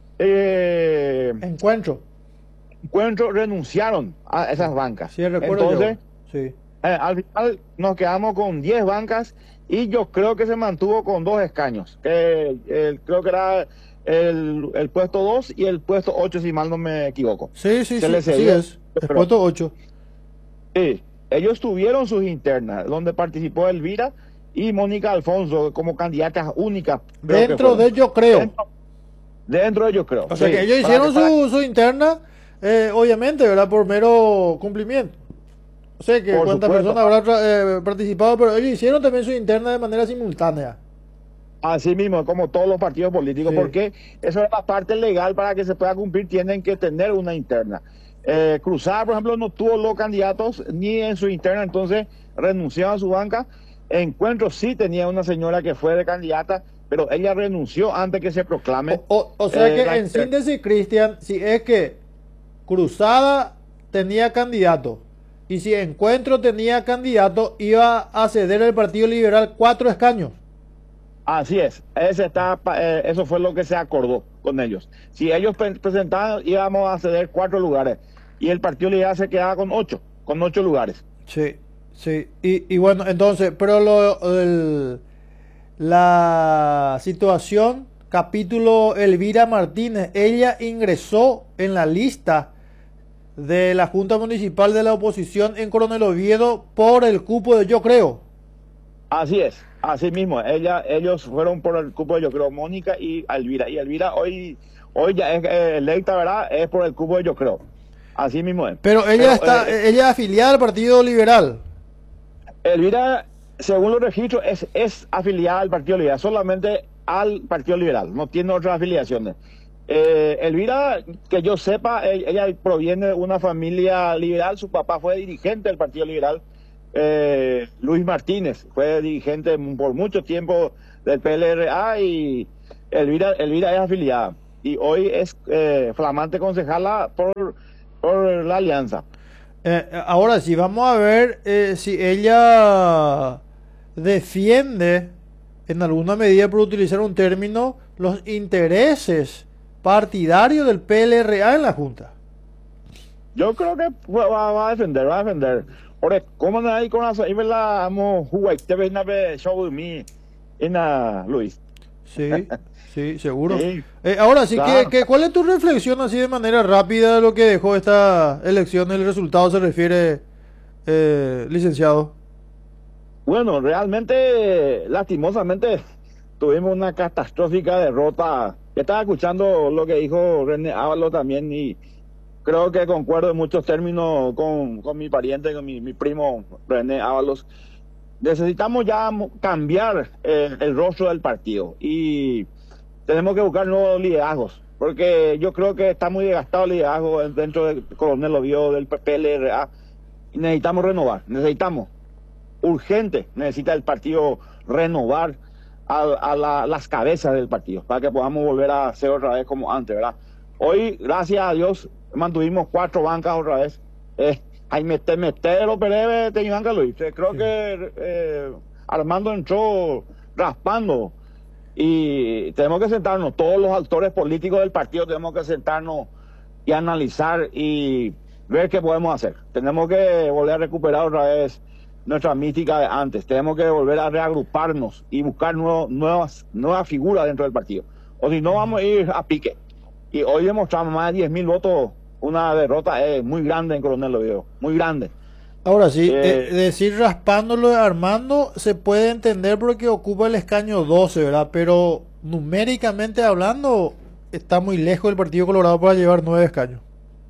eh, encuentro. Encuentro renunciaron a esas bancas. Sí, recuerdo Entonces, yo. Sí. eh, al final nos quedamos con diez bancas y yo creo que se mantuvo con dos escaños. Que el- creo que era el, el puesto dos y el puesto ocho, si mal no me equivoco. Sí, sí, Se sí, le así cedió, es. pero- El puesto ocho. Sí, ellos tuvieron sus internas, donde participó Elvira y Mónica Alfonso como candidatas únicas. creo que Dentro fueron. de yo creo. Dentro, dentro de yo creo. O sea sí, que ellos para hicieron que- para- su, su interna, eh, obviamente, ¿verdad? Por mero cumplimiento. No sé que Por cuántas supuesto. personas habrán tra- eh, participado, pero ellos hicieron también su interna de manera simultánea. Así mismo, como todos los partidos políticos, Sí. porque eso es la parte legal. Para que se pueda cumplir tienen que tener una interna. Eh, Cruzada, por ejemplo, no tuvo los candidatos ni en su interna, entonces renunció a su banca. Encuentro sí tenía una señora que fue de candidata, pero ella renunció antes que se proclame. O, o- o sea eh, que la en interna. síntesis, Cristian, si es que Cruzada tenía candidato y si Encuentro tenía candidato, iba a ceder el Partido Liberal cuatro escaños. Así es, ese está, pa- eh, eso fue lo que se acordó con ellos. Si ellos pre- presentaban, íbamos a ceder cuatro lugares y el Partido Liberal se quedaba con ocho, con ocho lugares. Sí, sí. Y, y bueno, entonces, pero lo, el- la situación, capítulo Elvira Martínez, ella ingresó en la lista de la Junta Municipal de la Oposición en Coronel Oviedo por el cupo de yo creo. Así es, así mismo. Ella, ellos fueron por el cupo de, yo creo, Mónica y Elvira. Y Elvira hoy, hoy ya es eh, electa, ¿verdad? Es por el cupo de, yo creo. Así mismo es. Pero ella Pero, está, eh, ella es afiliada al Partido Liberal. Elvira, según los registros, es, es afiliada al Partido Liberal, solamente al Partido Liberal, no tiene otras afiliaciones. Eh, Elvira, que yo sepa, e- ella proviene de una familia liberal, su papá fue dirigente del Partido Liberal eh, Luis Martínez, fue dirigente por mucho tiempo del P L R A y Elvira, Elvira es afiliada. Y hoy es eh, flamante concejala por, por la alianza. Eh, ahora sí, vamos a ver eh, si ella defiende, en alguna medida, por utilizar un término, los intereses partidarios del P L R A en la Junta. Yo creo que va, va a defender, va a defender. Ahora, ¿cómo no hay con eso? Y me la amo jugar, te ves una show de mí, en la Luis. Sí, sí, seguro. Sí, Eh, ahora sí, claro. que, que, ¿cuál es tu reflexión así de manera rápida de lo que dejó esta elección? El resultado se refiere, eh, licenciado. Bueno, realmente, lastimosamente, tuvimos una catastrófica derrota. Estaba escuchando lo que dijo René Ábalos también y creo que concuerdo en muchos términos con, con mi pariente, con mi, mi primo René Ábalos. Necesitamos ya cambiar el, el rostro del partido y tenemos que buscar nuevos liderazgos, porque yo creo que está muy desgastado el liderazgo dentro del Coronel Oviedo, del P L R A, y necesitamos renovar, necesitamos, urgente, necesita el partido renovar a, a la, las cabezas del partido, para que podamos volver a ser otra vez como antes, ¿verdad? Hoy, gracias a Dios, mantuvimos cuatro bancas otra vez. Eh, Hay meter, meter los Pérez de Iván Luis. Creo Sí. que eh, Armando entró raspando y tenemos que sentarnos, todos los actores políticos del partido tenemos que sentarnos y analizar y ver qué podemos hacer. Tenemos que volver a recuperar otra vez nuestra mística de antes. Tenemos que volver a reagruparnos y buscar nuevos, nuevas, nuevas figuras dentro del partido. O si no, vamos a ir a pique. Y hoy demostramos más de diez mil votos. Una derrota eh, muy grande en Coronel Oviedo, muy grande. Ahora sí, Eh, eh, decir raspándolo de Armando se puede entender porque ocupa el escaño doce, ¿verdad? Pero numéricamente hablando, está muy lejos el Partido Colorado para llevar nueve escaños.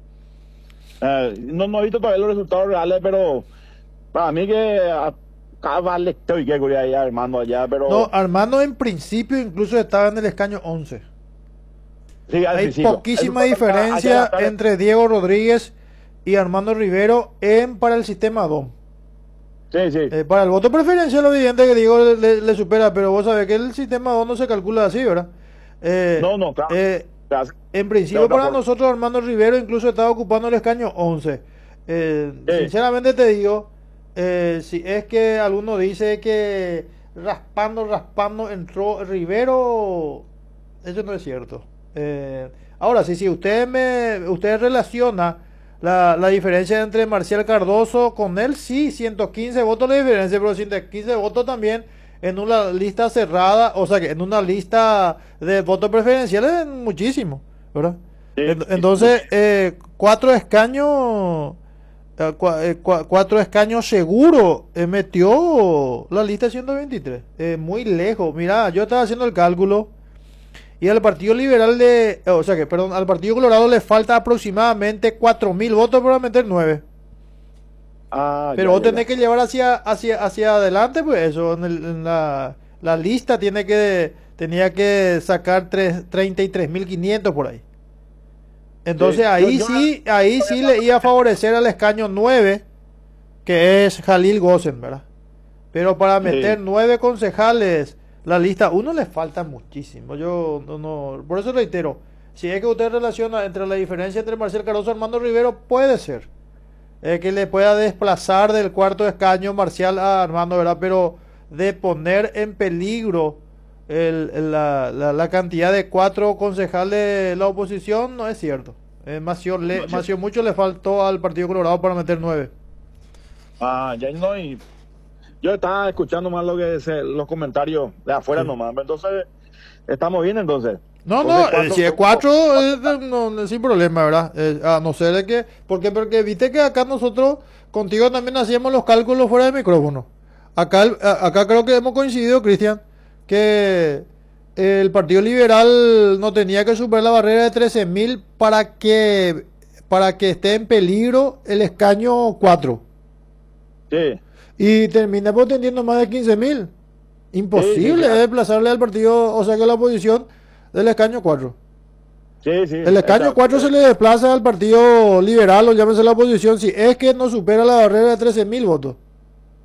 eh, no, no he visto todavía los resultados reales, pero para mí que acaba estoy que curia allá, Armando allá, pero No, Armando en principio incluso estaba en el escaño once. sí, al Hay principio. poquísima El- diferencia allá- allá- entre Diego Rodríguez y Armando Rivero en para el sistema D O M. Sí, sí. Eh, para el voto preferencial, lo evidente que Diego le, le- le supera, pero vos sabés que el sistema D O M no se calcula así, ¿verdad? Eh, No, no, claro. eh, Claro. en principio, De otra para forma. nosotros, Armando Rivero incluso estaba ocupando el escaño once. Eh, Sí. Sinceramente te digo, eh, si es que alguno dice que raspando, raspando entró Rivero, eso no es cierto. Eh, ahora, sí, si usted me, usted relaciona la, la diferencia entre Marcial Cardoso con él, sí, ciento quince votos de diferencia, pero ciento quince votos también en una lista cerrada, o sea que en una lista de votos preferenciales es muchísimo, ¿verdad? Sí. En- Entonces, eh, cuatro escaños, eh, cua- eh, cua- cuatro escaños seguro eh, metió la lista ciento veintitrés, eh, muy lejos. Mira, yo estaba haciendo el cálculo y al Partido Liberal de, o sea que, perdón, al Partido Colorado le falta aproximadamente cuatro mil votos para meter nueve. Ah, Pero ya, vos ya, tenés ya. que llevar hacia, hacia, hacia adelante, pues eso, en, el- en la, la lista tiene que, tenía que sacar tres- treinta y tres mil quinientos por ahí. Entonces Sí, ahí yo- yo- sí, ahí sí le iba a favorecer al escaño nueve, que es Jalil Gosen, ¿verdad? Pero para Sí. meter nueve concejales, la lista uno le falta muchísimo. Yo no, no, por eso reitero, si es que usted relaciona entre la diferencia entre Marcial Cardoso y Armando Rivero, puede ser eh, que le pueda desplazar del cuarto escaño Marcial a Armando, ¿verdad? Pero de poner en peligro el, el- la, la, la cantidad de cuatro concejales de la oposición, no es cierto. Eh, Mació, le, No es Mació mucho le faltó al Partido Colorado para meter nueve. Ah, ya no, y yo estaba escuchando más lo que se, los comentarios de afuera Sí. nomás, entonces estamos bien entonces. No, Entonces, no, eh, cuatro- si es cuatro, eh, no, no, sin problema, ¿verdad? Eh, a no ser de que, porque, porque viste que acá nosotros, contigo también hacíamos los cálculos fuera de micrófono. Acá, el- a- acá creo que hemos coincidido, Cristian, que el Partido Liberal no tenía que superar la barrera de trece mil para que, para que esté en peligro el escaño cuatro. Sí, Y termina pretendiendo más de quince mil. Imposible Sí, sí, es claro. desplazarle al partido, o sea que la oposición del escaño cuatro. sí, sí. El escaño Exacto. cuatro se le desplaza al Partido Liberal o llámese la oposición si es que no supera la barrera de trece mil votos.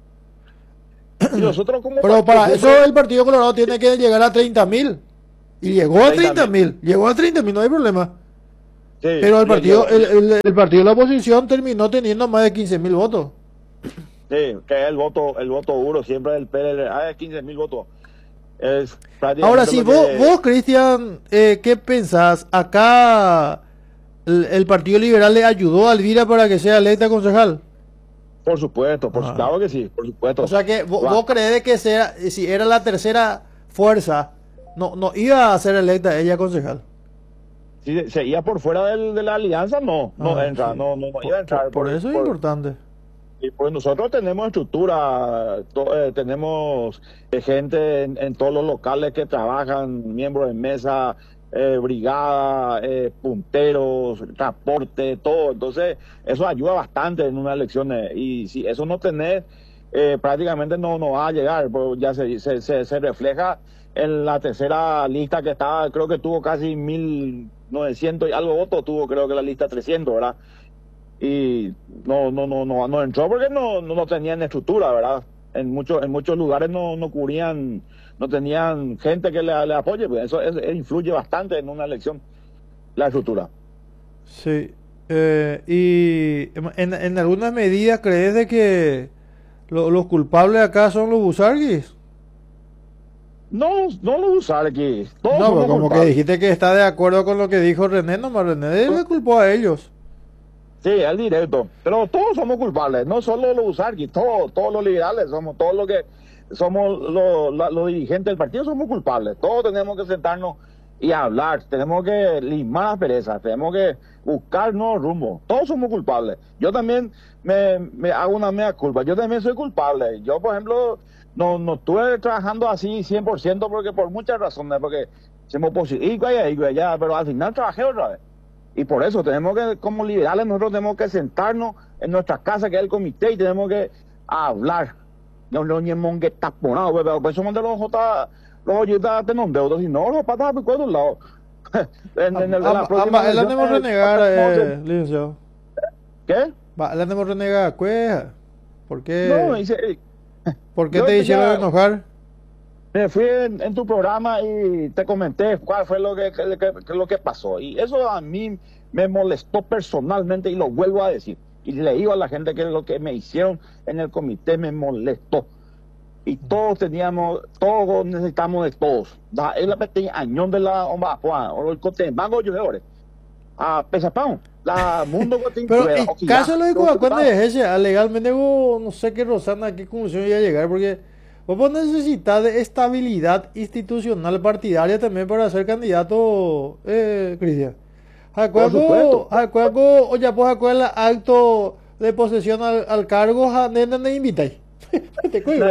Y nosotros como Pero para partido eso siempre- el Partido Colorado tiene que llegar a treinta mil. Y llegó a treinta mil. Llegó a treinta mil, no hay problema. Sí, Pero el y partido, el- el, el- el partido de la oposición terminó teniendo más de quince mil votos. Sí, que es el voto, el voto duro siempre del P L R. Ah, es quince mil votos. Es prácticamente Ahora, si lo vos, que- vos Cristian, eh, ¿qué pensás? Acá el, el Partido Liberal le ayudó a Elvira para que sea electa concejal. Por supuesto, por Ah. su- claro que sí, por supuesto. O sea que vos, Va. vos crees de que sea, si era la tercera fuerza, no, no iba a ser electa ella concejal. Si seguía por fuera del- de la alianza, no, no Ah, entra, sí. no, no, no Por, iba a entrar. por- por eso es importante. Y pues nosotros tenemos estructura, to- eh, tenemos eh, gente en, en todos los locales que trabajan, miembros de mesa, eh, brigada, eh, punteros, transporte, todo. Entonces, eso ayuda bastante en unas elecciones. Y si eso no tenés, eh, prácticamente no, no va a llegar. Pues ya se, se, se, se refleja en la tercera lista que estaba, creo que tuvo casi mil novecientos y algo votos, tuvo creo que la lista trescientos, ¿verdad? Y no no no no no entró porque no no, no tenían estructura, ¿verdad? En muchos en muchos lugares no no cubrían, no tenían gente que le, le apoye, pues eso es- influye bastante en una elección, la estructura. Sí. Eh, y en, en algunas medidas crees de que lo- los culpables acá son los busarguis. No no lo usar aquí. Todos No, somos pero como que culpables. dijiste que está de acuerdo con lo que dijo René, nomás René le culpó a ellos. Sí, es directo. Pero todos somos culpables, no solo los usarquis, todos, todos los liberales, somos todos los que somos los, la- los dirigentes del partido, somos culpables. Todos tenemos que sentarnos y hablar, tenemos que limar las perezas, tenemos que buscar nuevos rumbos. Todos somos culpables. Yo también me, me hago una mea culpa, yo también soy culpable. Yo, por ejemplo, no, no estuve trabajando así cien por ciento porque por muchas razones, porque se me opuso, y allá, y allá, pero al final trabajé otra vez. Y por eso tenemos que, como liberales, nosotros tenemos que sentarnos en nuestra casa, que es el comité, y tenemos que hablar. No, no, ni mon que taponado, pero por eso mandé los J, los oyentes de nombre, si no, los patas por todos lados. En, en el- en la próxima Ambas, él elección, andemos eh, renegar, vamos a- eh, licenciado. ¿Qué? Va, él andemos renegar, cueja. ¿Por qué, No, dice, eh, ¿por qué yo te ya- hicieron enojar? me fui en, en tu programa y te comenté cuál fue lo que, que- que- que lo que pasó. Y eso a mí me molestó personalmente y lo vuelvo a decir. Y le digo a la gente que lo que me hicieron en el comité me molestó. Y todos teníamos, todos necesitamos de todos. Da, es la pequeña añón de la omba, o el cote, bango yo ahora. A pesapão, la mundo que te Pero incluye, en o que caso ya, lo de todo Coacuán que de ese, legalmente vos, no sé qué Rosana, a qué conclusión iba a llegar, porque vos vos necesitas de estabilidad institucional partidaria también para ser candidato, eh, Cristian. Por supuesto. Jacuaco, oye, pues Jacuaco acto de posesión al, al cargo, a nena ne invitáis. Te cuido.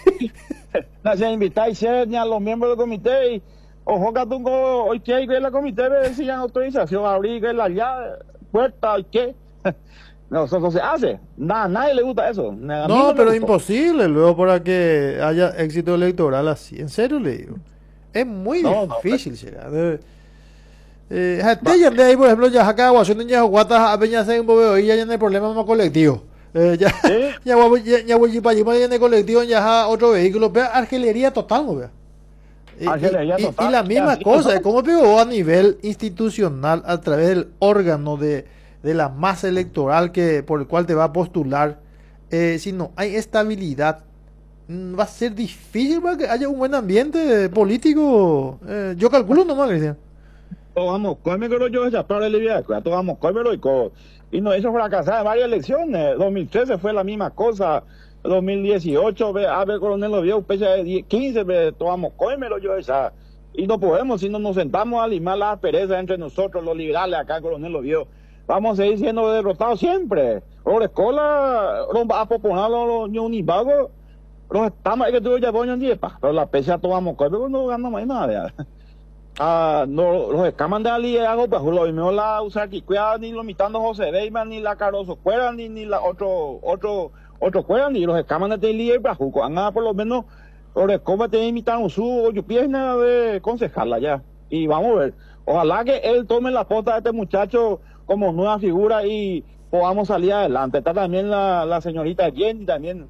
Nós invitáis a los miembros del comité y ojo que tú hoy que hay que la comité decían autorización abrir que la llave puerta y qué no eso no se hace nada nadie le gusta eso. A mí No, me pero es gustó. imposible luego para que haya éxito electoral así. En serio le digo. Es muy No, no, difícil, será. De- Eh, jate ya de ahí, por ejemplo, ya acá Washington ya guata a peña se un poco y ya en el problema más colectivo. Eh, ya ¿Sí? ya voy ya ya voy para allí en el colectivo ya a otro vehículo, vea argelería total, ¿no? Vea. Y, Argelería y- y- total, y la misma así cosa, es. ¿cómo pegó a nivel institucional a través del órgano de, de la masa electoral que por el cual te va a postular? Eh, si no hay estabilidad, mm, va a ser difícil para que haya un buen ambiente político. Eh, yo calculo nomás, Cristian. Todos vamos cómelo yo esa para el día todos vamos cómelo y co y no eso fracasar en varias elecciones. Dos mil trece fue la misma cosa, dos mil dieciocho ve a ver coronel lo vio pecha de diez, quince ve tomamos cómelo yo esa y no podemos si no nos sentamos a limar las perezas entre nosotros los liberales acá coronel lo vio vamos a seguir siendo derrotados siempre. Ahora escuela no va a proponer los unibagos los estamos que tú ya ponen diez pa pero la pecha tomamos cómelo no ganamos más nada. Ah, no, los escaman de Ali hago pues lo mismo la usar que cuida ni lo mitando José Beyman ni la Caroso Cuera ni ni la otro otro otro Cuera ni los escaman de Teli y Brajuco anda por lo menos por cómo te imitan su yo pierna de concejala ya y vamos a ver ojalá que él tome la posta de este muchacho como nueva figura y podamos salir adelante. Está también la, la señorita Jenny también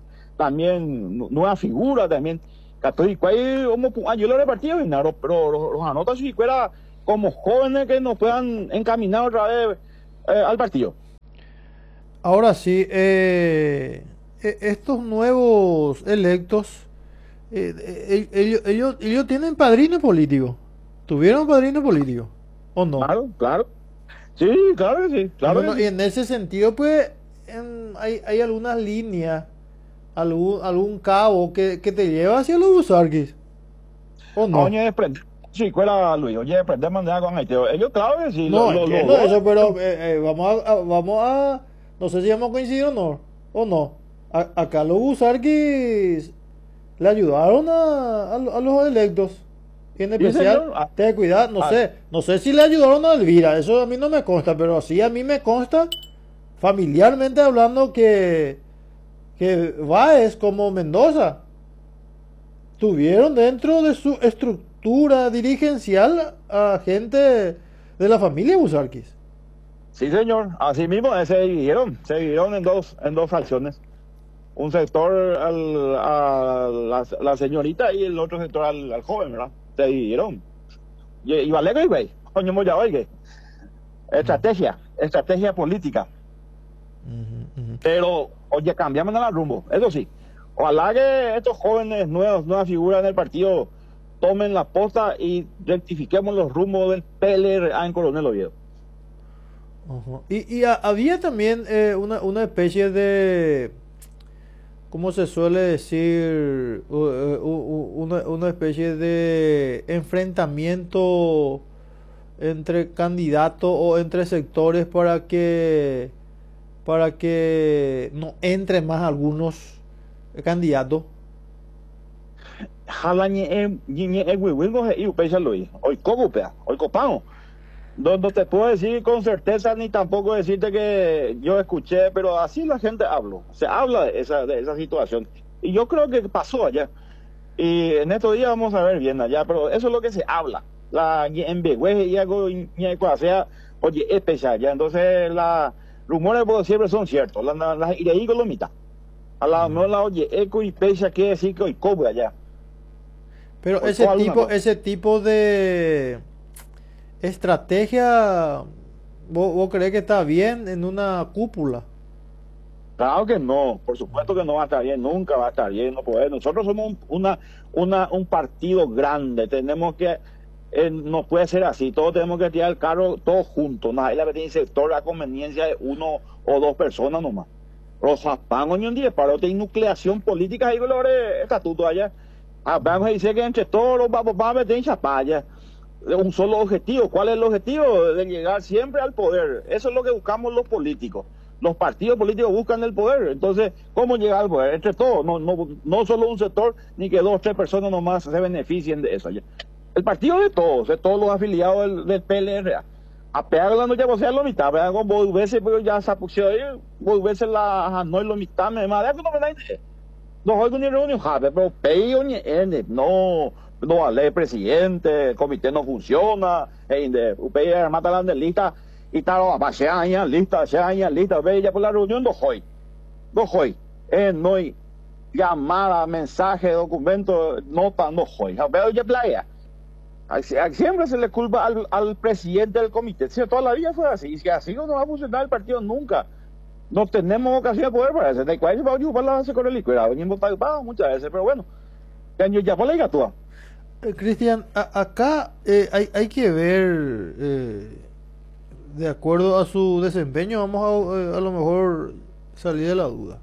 también nu- nueva figura también. Católico ahí, como, ah, yo lo repartí, pero, pero los, los anotas si fuera como jóvenes que nos puedan encaminar otra vez eh, al partido. Ahora sí, eh, e- estos nuevos electos, eh, eh, ellos, ellos, ellos tienen padrino político. ¿Tuvieron padrino político? ¿O no? Claro, claro. Sí, claro que sí, Y claro bueno, que y sí. en ese sentido, pues, en- hay, hay algunas líneas, algún, algún cabo que, que te lleva hacia los Busarquis. ¿O no? Oye, desprender, sí, cuela Luis, oye, desprender manera con Haiteo. Ellos, claro que sí, lo, No, lo, lo- entiendo lo- eso, pero eh, eh, vamos a, a- vamos a, no sé si vamos a coincidir o no, o no. A- acá los Busarquis le ayudaron a, a lo- a los electos. Y en Sí, especial, señor. Ah, ten cuidado, no ah, sé, no sé si le ayudaron a Elvira, eso a mí no me consta, pero sí a mí me consta, familiarmente hablando, que, que Báez como Mendoza tuvieron dentro de su estructura dirigencial a gente de la familia Busarquis. sí, señor. Así mismo eh, se dividieron, se dividieron en dos, en dos fracciones. Un sector al, a la, la señorita y el otro sector al, al joven, ¿verdad? Se dividieron. Y, y Valero y güey, coño, moya, oye. Estrategia, estrategia política. Ujú, ujú. Pero, oye, cambiamos el rumbo, eso sí. Ojalá que estos jóvenes nuevos, nuevas figuras en el partido, tomen la posta y rectifiquemos los rumbos del P L R A en Coronel Oviedo. Ujú. Y, y ha- había también eh, una, una especie de, ¿cómo se suele decir? U- eh, u- u- una, una especie de enfrentamiento entre candidatos o entre sectores para que para que no entren más algunos candidatos. Jala ñe ñe huihuingo y upesa lo hoy copea, hoy copamos. No, no te puedo decir con certeza ni tampoco decirte que yo escuché, pero así la gente habló, se habla de esa, de esa situación. Y yo creo que pasó allá. Y en estos días vamos a ver bien allá, pero eso es lo que se habla. La en Begüeje y algo sea, oye, es pesar ya. Entonces, los rumores por siempre son ciertos. Las la, la, y de ahí con lo mitad. A la mejor la oye, eco y pesa quiere decir que hoy cobre allá. Pero Hoy ese cobre alguna tipo cosa. ese tipo de estrategia, ¿vos, vos crees que está bien en una cúpula? Claro que no, por supuesto que no va a estar bien, nunca va a estar bien, no puede. Nosotros somos un, una, una, un partido grande, tenemos que, eh, no puede ser así, todos tenemos que tirar el carro todos juntos, nadie le tiene sector a conveniencia de uno o dos personas nomás. Los japangos ni un día, para otra nucleación política ahí con los estatutos allá. Vamos a decir que entre todos los vamos a meter en chapalla. Un solo objetivo, ¿cuál es el objetivo? De llegar siempre al poder, eso es lo que buscamos los políticos. Los partidos políticos buscan el poder. Entonces, ¿cómo llegar al poder? Entre todos, no, no, no solo un sector, ni que dos o tres personas nomás se beneficien de eso. El partido de todos, de todos los afiliados del, del P L R A. A pegar la noche, pues, lo mitad, vean con vos veces, pero ya se puso ahí, vos veces la no lo mitad, me más, no me da idea. No oigo ni reunión, pero peyo ni ende, no, no vale presidente, el comité no funciona, de U P R mata la lista. Y tal, va, se aña lista, se aña lista, ve ya por la reunión, no hoy, no hoy, eh, no hay llamada, mensaje, documento, nota, no hoy, veo ya playa. Siempre se le culpa al, al presidente del comité, si toda la vida fue así, y si así no va a funcionar el partido nunca. No tenemos ocasión de poder para eso, de cuál se va a ocupar la base con el licuado, venimos pagados muchas veces, pero bueno, ya por la gatúa. Eh, Cristian, a- acá eh, hay, hay que ver, eh, de acuerdo a su desempeño, vamos a, eh, a lo mejor salir de la duda.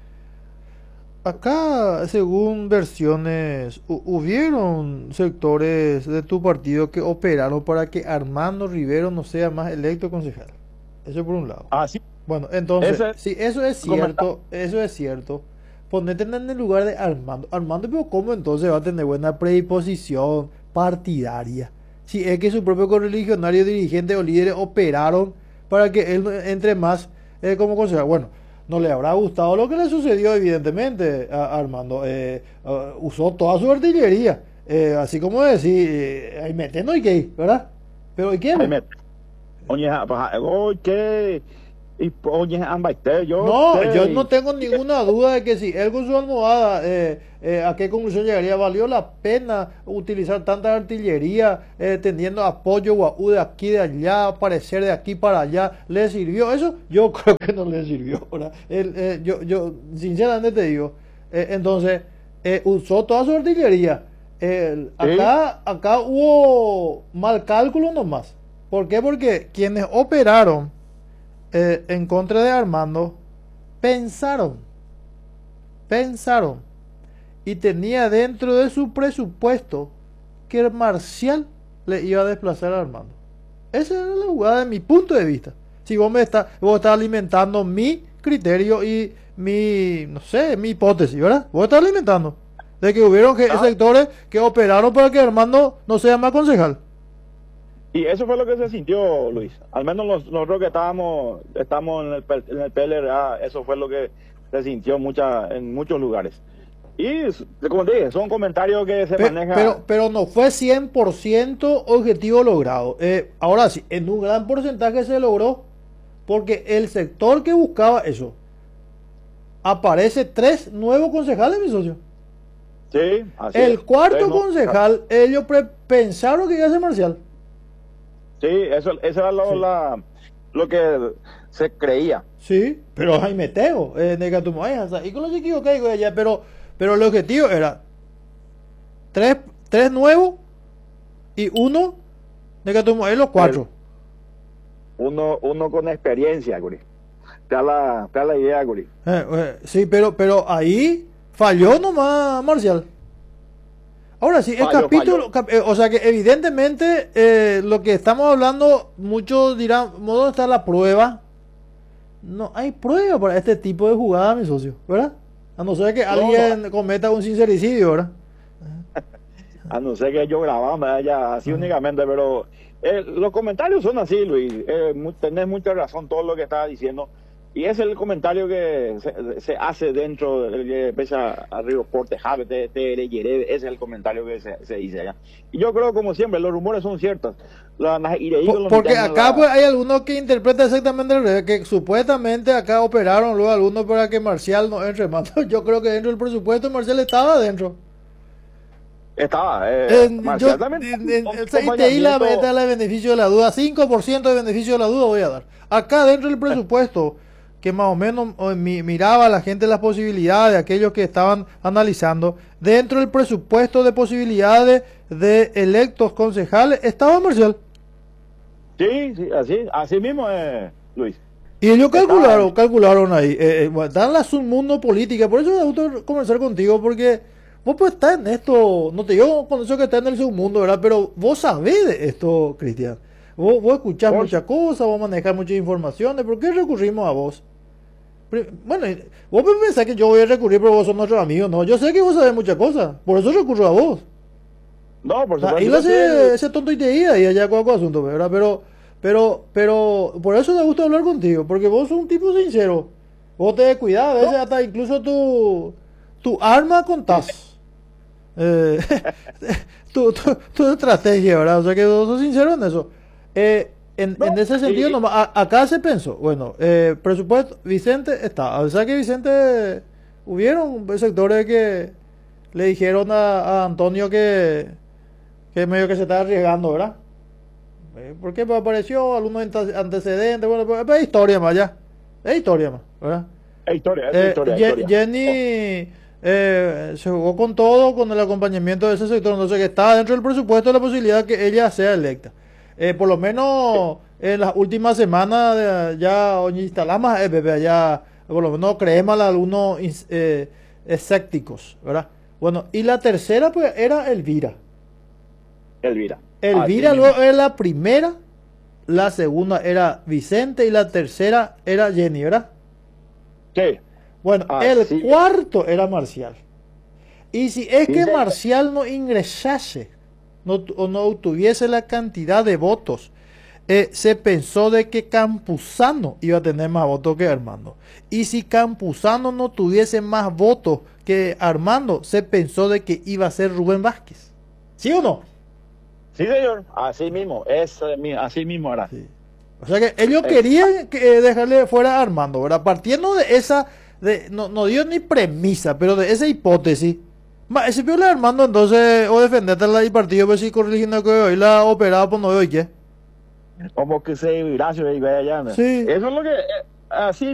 Acá, según versiones, hu- hubieron sectores de tu partido que operaron para que Armando Rivero no sea más electo concejal. Eso por un lado. Así, Bueno, entonces, Ese- si eso es cierto, eso es cierto, ponete en el lugar de Armando. Armando, pero ¿cómo entonces va a tener buena predisposición partidaria? Si es que su propio correligionario, dirigente o líderes operaron para que él no entre más eh, como concejal. Bueno, no le habrá gustado lo que le sucedió, evidentemente, a, a Armando. Eh, uh, usó toda su artillería. Eh, así como decir, eh, ahí meten, no hay que ir, ¿verdad? Pero ¿y qué? ahí me, oye, pues, oye, Y oye, Ambaité, yo. No, sé, yo y- no tengo ninguna duda de que si él con su almohada, eh, eh, ¿a qué conclusión llegaría? ¿Valió la pena utilizar tanta artillería, eh, teniendo apoyo guau de aquí, de allá, aparecer de aquí para allá? ¿Le sirvió eso? Yo creo que no le sirvió, ¿verdad? Él, eh, yo, yo, sinceramente te digo, eh, entonces, eh, usó toda su artillería. El- acá, acá hubo mal cálculo nomás. ¿Por qué? Porque quienes operaron eh, en contra de Armando, pensaron, pensaron, y tenía dentro de su presupuesto que Marcial le iba a desplazar a Armando. Esa era la jugada de mi punto de vista. Si vos me estás, vos estás alimentando mi criterio y mi, no sé, mi hipótesis, ¿verdad? Vos estás alimentando de que hubieron que, Ah. sectores que operaron para que Armando no sea más concejal. Y eso fue lo que se sintió, Luis. Al menos los- nosotros que estábamos, estamos en el, P- en el P L R A, eso fue lo que se sintió mucha, en muchos lugares. Y, s- como te dije, son comentarios que se Pe- manejan. Pero, pero no fue cien por ciento objetivo logrado. Eh, ahora sí, en un gran porcentaje se logró porque el sector que buscaba eso, aparece tres nuevos concejales, mi socio. Sí, así El es. cuarto Sí, no, concejal, ellos pre- pensaron que iba a ser Marcial. Sí, eso, eso era lo, Sí. la- lo que se creía. Sí, pero Jaime Tego, eh, Negatumoy, o sea, y con los equivoqué, digo ella, pero, pero el objetivo era tres, tres nuevos y uno Negatumoy, los cuatro. Uno, uno con experiencia, Guri. Te da la, te da la idea, Guri. Eh, eh, sí, pero, pero ahí falló nomás Marcial. Ahora sí, el Falló, capítulo, cap- eh, o sea que evidentemente eh, lo que estamos hablando, muchos dirán, ¿dónde está la prueba? No hay prueba para este tipo de jugada, mi socio, ¿verdad? A no ser que No, alguien cometa un sincericidio, ¿verdad? A no ser que yo grababa ya así únicamente, pero eh, los comentarios son así, Luis. Eh, mu- tenés mucha razón todo lo que estás diciendo. Y ese es el comentario que se, se hace dentro del que pesa a Río Porte, Jave, T R, Yerebe. Ese es el comentario que se, se dice allá. Y yo creo, como siempre, los rumores son ciertos. La- las ireídos Por- los porque meten en acá la- pues hay algunos que interpretan exactamente al revés, que supuestamente acá operaron luego algunos para que Marcial no entre más. Yo creo que dentro del presupuesto Marcial estaba adentro. Estaba, eh, En- Marcial yo, también. en- en- un o sea, y te di la acompañamiento- meta, el beneficio de la duda, cinco por ciento de beneficio de la duda voy a dar. Acá dentro del presupuesto, que más o menos eh, mi- miraba la gente las posibilidades, aquellos que estaban analizando, dentro del presupuesto de posibilidades de electos concejales, estaba Marcial. Sí, sí, así, así mismo, eh, Luis. Y ellos Estaba calcularon, ahí. calcularon ahí, eh, eh, bueno, dan la submundo política, por eso me gusta conversar contigo, porque vos pues estás en esto, no te digo con eso que estás en el submundo, ¿verdad? Pero vos sabés de esto, Cristian. Vos, vos escuchás Por- muchas cosas, vos manejás muchas informaciones, ¿por qué recurrimos a vos? Pri- Bueno, y vos pensás que yo voy a recurrir porque vos sos nuestro amigo, no, yo sé que vos sabés muchas cosas, por eso recurro a vos. No, por O sea, supuesto. ahí yo lo hace sé- ese tonto y te iba y allá con asunto, ¿verdad? Pero, pero, pero, por eso me gusta hablar contigo, porque vos sos un tipo sincero. Vos te cuidás, a veces hasta incluso tu, tu arma contás. Eh, tu, tu, tu estrategia, ¿verdad? O sea que vos sos sincero en eso. Eh, en, No, en ese sentido, y- nomás, a- acá se pensó, bueno, eh, presupuesto, Vicente está, o sea que Vicente, hubieron sectores que le dijeron a, a Antonio que, que medio que se estaba arriesgando, ¿verdad? Eh, ¿Por qué? Pues apareció algunos ante- antecedentes, bueno, pues, pues es historia más ya, es historia más, ¿verdad? Es historia, es Eh, historia, es Ye- historia. Jenny eh, se jugó con todo, con el acompañamiento de ese sector, entonces que estaba dentro del presupuesto la posibilidad que ella sea electa. Eh, por lo menos en las últimas semanas de- ya instalamos eh, bebé, ya por lo menos creemos a algunos ins- eh, escépticos, ¿verdad? Bueno, y la tercera pues era Elvira. Elvira. Elvira Así luego mismo. era la primera, la segunda era Vicente y la tercera era Jenny, ¿verdad? Sí. Bueno, Ah, el sí. cuarto era Marcial. Y si es que Dice- Marcial no ingresase no, tu- o no obtuviese la cantidad de votos, eh, se pensó de que Campuzano iba a tener más votos que Armando. Y si Campuzano no tuviese más votos que Armando, se pensó de que iba a ser Rubén Vázquez. ¿Sí o no? Sí, señor. Así mismo. Es, eh, mi- así mismo era. Sí. O sea que ellos querían que, eh, dejarle fuera a Armando, ¿verdad? Partiendo de esa, de, no, no dio ni premisa, pero de esa hipótesis. Ma, ese piola de Armando entonces, o defenderte la del partido, pero si corrigiendo que hoy la operada, pues no veo y qué. Como que se virase y vaya allá. Sí. Eso es lo que, eh, así